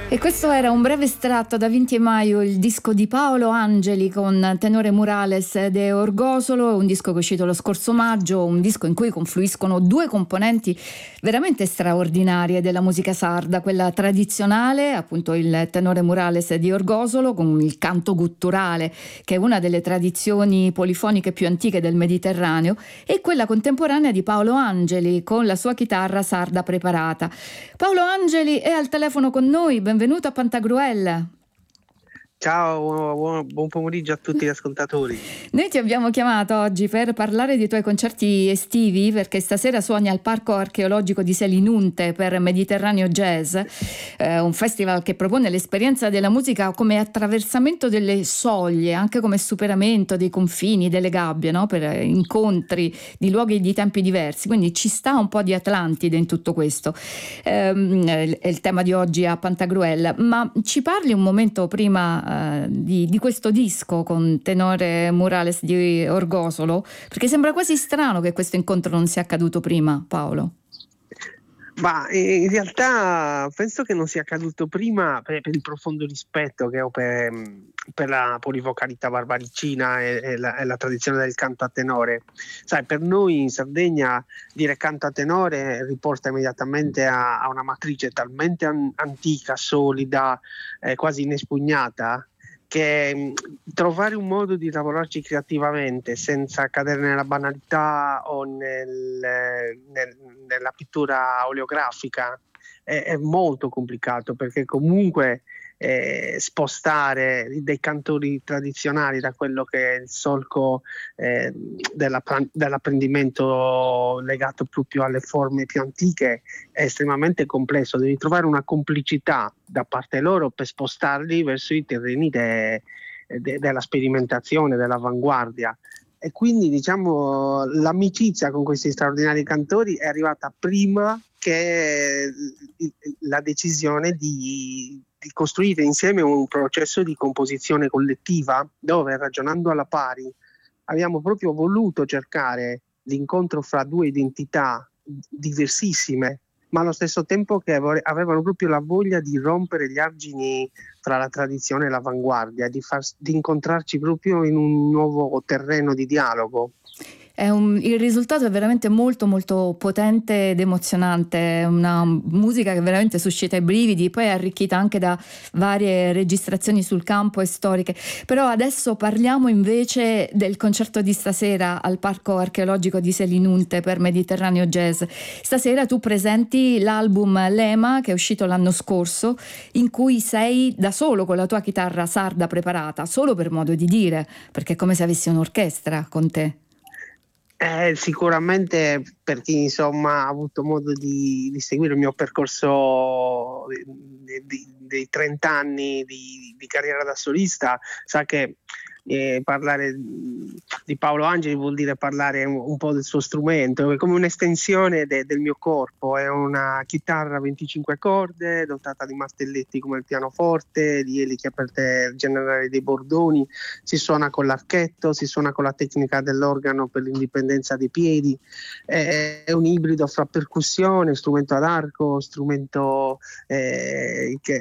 E questo era un breve estratto da Vinti e Maio, il disco di Paolo Angeli con tenore Murales de Orgosolo, un disco che è uscito lo scorso maggio, un disco in cui confluiscono due componenti veramente straordinarie della musica sarda, quella tradizionale, appunto il tenore Murales di Orgosolo, con il canto gutturale, che è una delle tradizioni polifoniche più antiche del Mediterraneo, e quella contemporanea di Paolo Angeli con la sua chitarra sarda preparata. Paolo Angeli è al telefono con noi, benvenuto a Pantagruel. Ciao, buon pomeriggio a tutti gli ascoltatori. Noi ti abbiamo chiamato oggi per parlare dei tuoi concerti estivi, perché stasera suoni al Parco Archeologico di Selinunte per Mediterraneo Jazz, un festival che propone l'esperienza della musica come attraversamento delle soglie, anche come superamento dei confini, delle gabbie, no? Per incontri di luoghi di tempi diversi, quindi ci sta un po' di Atlantide in tutto questo. È il tema di oggi a Pantagruel, ma ci parli un momento prima di questo disco con tenore Murales di Orgosolo, perché sembra quasi strano che questo incontro non sia accaduto prima, Paolo. Ma in realtà penso che non sia accaduto prima per il profondo rispetto che ho per la polivocalità barbaricina e la tradizione del canto a tenore. Sai, per noi in Sardegna dire canto a tenore riporta immediatamente a una matrice talmente antica, solida, quasi inespugnata, che trovare un modo di lavorarci creativamente senza cadere nella banalità o nella pittura oleografica è molto complicato, perché comunque spostare dei cantori tradizionali da quello che è il solco dell'apprendimento legato più alle forme più antiche è estremamente complesso. Devi trovare una complicità da parte loro per spostarli verso i terreni della sperimentazione, dell'avanguardia. E quindi diciamo l'amicizia con questi straordinari cantori è arrivata prima che la decisione di costruire insieme un processo di composizione collettiva, dove, ragionando alla pari, abbiamo proprio voluto cercare l'incontro fra due identità diversissime, ma allo stesso tempo che avevano proprio la voglia di rompere gli argini tra la tradizione e l'avanguardia, di incontrarci proprio in un nuovo terreno di dialogo. Il risultato è veramente molto molto potente ed emozionante, è una musica che veramente suscita i brividi, poi è arricchita anche da varie registrazioni sul campo e storiche. Però adesso parliamo invece del concerto di stasera al Parco Archeologico di Selinunte per Mediterraneo Jazz. Stasera tu presenti l'album Lema, che è uscito l'anno scorso, in cui sei da solo con la tua chitarra sarda preparata, solo per modo di dire, perché è come se avessi un'orchestra con te. Sicuramente, per chi insomma ha avuto modo di seguire il mio percorso dei 30 anni di carriera da solista, sa che parlare di Paolo Angeli vuol dire parlare un po' del suo strumento, è come un'estensione del mio corpo. È una chitarra a 25 corde dotata di martelletti come il pianoforte, di eliche aperte generali dei bordoni, si suona con l'archetto, si suona con la tecnica dell'organo per l'indipendenza dei piedi, è un ibrido fra percussione, strumento ad arco, strumento che